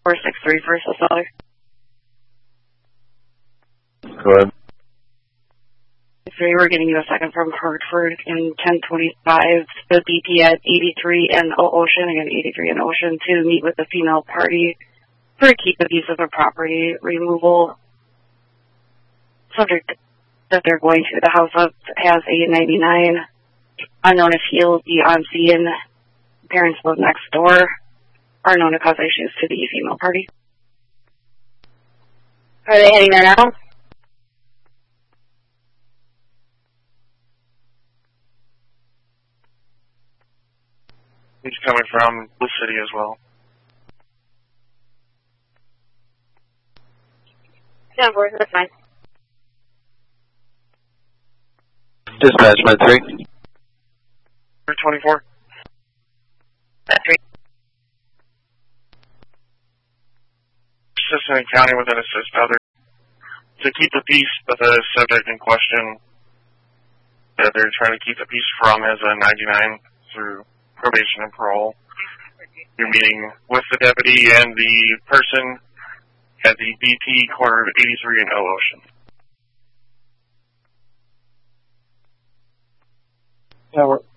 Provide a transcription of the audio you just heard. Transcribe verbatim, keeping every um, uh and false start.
four six three for Cecilia. Go ahead. Three, we're getting you a second from Hartford in ten twenty-five. The B P at eighty-three and Ocean, again eighty-three and Ocean, to meet with the female party for a keep the piece of the property removal. Subject that they're going to the house of has a ninety-nine. Unknown if he'll be on scene. Parents live next door. Are known to cause issues to the female party. Are they heading there now? He's coming from the city as well. ten four, that's fine. Dispatchment three. twenty-four. That's three. Assistant County with an assist other to keep the peace, but the subject in question that they're trying to keep the peace from is a ninety-nine through probation and parole. You're meeting with the deputy and the person at the B P corner of eighty-three and O Ocean. Yeah, we're,